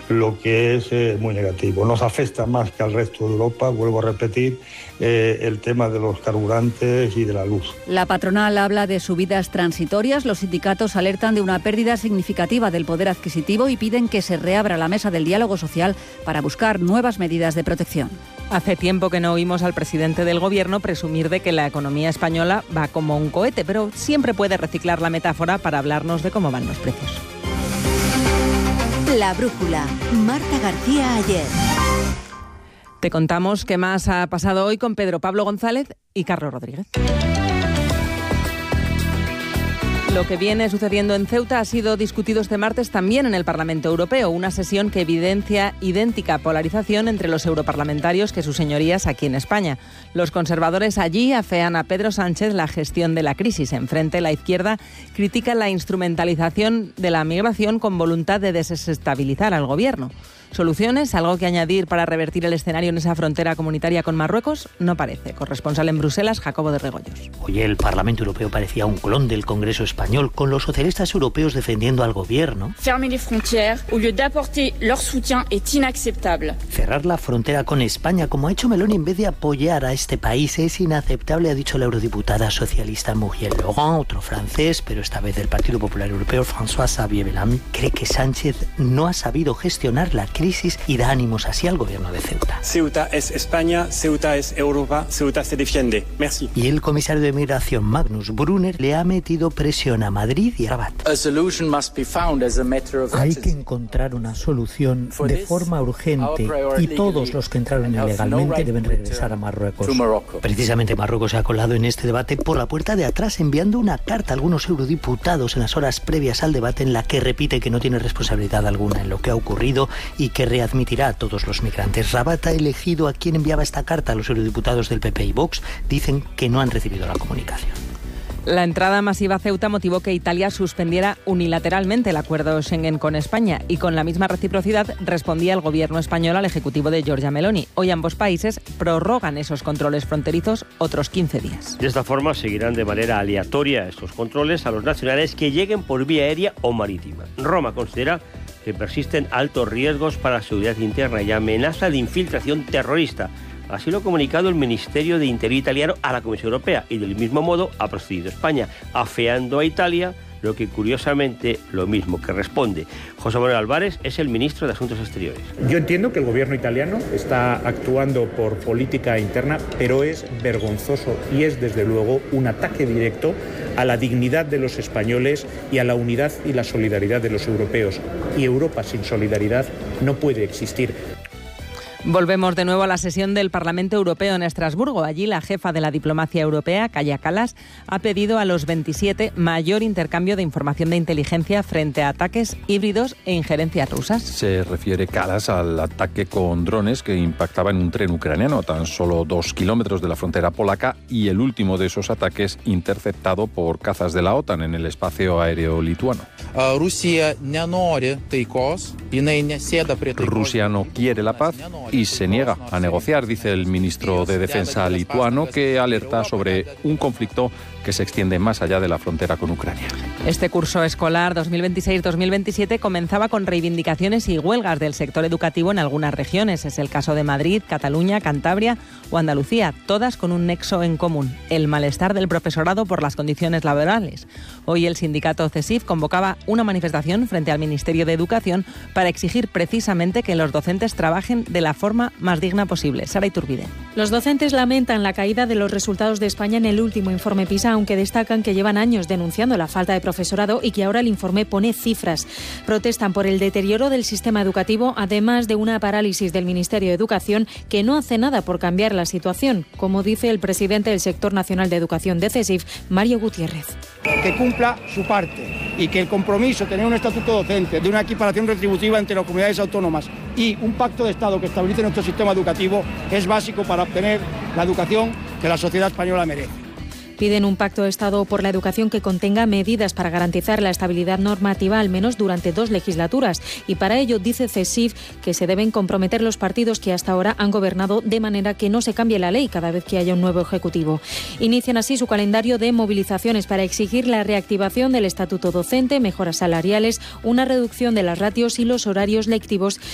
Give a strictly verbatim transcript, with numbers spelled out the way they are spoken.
lo que es eh, muy negativo. Nos afecta más que al resto de Europa, vuelvo a repetir, eh, el tema de los carburantes y de la luz. La patronal habla de subidas transitorias, los sindicatos alertan de una pérdida significativa del poder adquisitivo y piden que se reabra la mesa del diálogo social para buscar nuevas medidas de protección. Hace tiempo que no oímos al presidente del Gobierno presumir de que la economía española va como un cohete, pero siempre puede reciclar la metáfora para hablarnos de cómo van los precios. La brújula. Marta García Ayer. Te contamos qué más ha pasado hoy con Pedro Pablo González y Carlos Rodríguez. Lo que viene sucediendo en Ceuta ha sido discutido este martes también en el Parlamento Europeo, una sesión que evidencia idéntica polarización entre los europarlamentarios que sus señorías aquí en España. Los conservadores allí afean a Pedro Sánchez la gestión de la crisis. Enfrente, la izquierda critica la instrumentalización de la migración con voluntad de desestabilizar al gobierno. ¿Soluciones? ¿Algo que añadir para revertir el escenario en esa frontera comunitaria con Marruecos? No parece. Corresponsal en Bruselas, Jacobo de Regoyos. Hoy el Parlamento Europeo parecía un clon del Congreso español, con los socialistas europeos defendiendo al gobierno. Fermer les frontières au lieu d'apporter leur soutien est inacceptable. Cerrar la frontera con España, como ha hecho Meloni, en vez de apoyar a este país, es inaceptable, ha dicho la eurodiputada socialista Muriel Laurent, otro francés, pero esta vez del Partido Popular Europeo, François-Xavier Bellamy, cree que Sánchez no ha sabido gestionar la crisis y da ánimos así al gobierno de Ceuta. Ceuta es España, Ceuta es Europa, Ceuta se defiende. Merci. Y el comisario de Migración, Magnus Brunner, le ha metido presión a Madrid y a Rabat. Hay que encontrar una solución de forma urgente y todos los que entraron ilegalmente deben regresar a Marruecos. Precisamente Marruecos se ha colado en este debate por la puerta de atrás, enviando una carta a algunos eurodiputados en las horas previas al debate en la que repite que no tiene responsabilidad alguna en lo que ha ocurrido y que readmitirá a todos los migrantes. Rabat ha elegido a quien enviaba esta carta. Los eurodiputados del P P y Vox dicen que no han recibido la comunicación. La entrada masiva a Ceuta motivó que Italia suspendiera unilateralmente el acuerdo Schengen con España y con la misma reciprocidad respondía el gobierno español al ejecutivo de Giorgia Meloni. Hoy ambos países prorrogan esos controles fronterizos otros quince días. De esta forma seguirán de manera aleatoria estos controles a los nacionales que lleguen por vía aérea o marítima. Roma considera que persisten altos riesgos para la seguridad interna y amenaza de infiltración terrorista. Así lo ha comunicado el Ministerio de Interior italiano a la Comisión Europea y del mismo modo ha procedido España, afeando a Italia, lo que curiosamente lo mismo que responde. José Manuel Álvarez es el ministro de Asuntos Exteriores. Yo entiendo que el gobierno italiano está actuando por política interna, pero es vergonzoso y es desde luego un ataque directo a la dignidad de los españoles y a la unidad y la solidaridad de los europeos. Y Europa sin solidaridad no puede existir. Volvemos de nuevo a la sesión del Parlamento Europeo en Estrasburgo. Allí la jefa de la diplomacia europea, Kaja Kallas, ha pedido a los veintisiete mayor intercambio de información de inteligencia frente a ataques híbridos e injerencias rusas. Se refiere Kallas al ataque con drones que impactaba en un tren ucraniano a tan solo dos kilómetros de la frontera polaca y el último de esos ataques interceptado por cazas de la OTAN en el espacio aéreo lituano. Rusia no quiere la paz y se niega a negociar, dice el ministro de Defensa lituano, que alerta sobre un conflicto que se extiende más allá de la frontera con Ucrania. Este curso escolar dos mil veintiséis dos mil veintisiete comenzaba con reivindicaciones y huelgas del sector educativo en algunas regiones. Es el caso de Madrid, Cataluña, Cantabria o Andalucía, todas con un nexo en común: el malestar del profesorado por las condiciones laborales. Hoy el sindicato CESIF convocaba una manifestación frente al Ministerio de Educación para exigir precisamente que los docentes trabajen de la forma más digna posible. Sara Iturbide. Los docentes lamentan la caída de los resultados de España en el último informe PISA, aunque destacan que llevan años denunciando la falta de profesorado y que ahora el informe pone cifras. Protestan por el deterioro del sistema educativo, además de una parálisis del Ministerio de Educación que no hace nada por cambiar la situación, como dice el presidente del Sector Nacional de Educación de CESIF, Mario Gutiérrez. Que cumpla su parte y que el compromiso de tener un estatuto docente, de una equiparación retributiva entre las comunidades autónomas y un pacto de Estado que estabilice nuestro sistema educativo es básico para obtener la educación que la sociedad española merece. Piden un pacto de Estado por la educación que contenga medidas para garantizar la estabilidad normativa al menos durante dos legislaturas. Y para ello, dice CESIF, que se deben comprometer los partidos que hasta ahora han gobernado de manera que no se cambie la ley cada vez que haya un nuevo ejecutivo. Inician así su calendario de movilizaciones para exigir la reactivación del estatuto docente, mejoras salariales, una reducción de las ratios y los horarios lectivos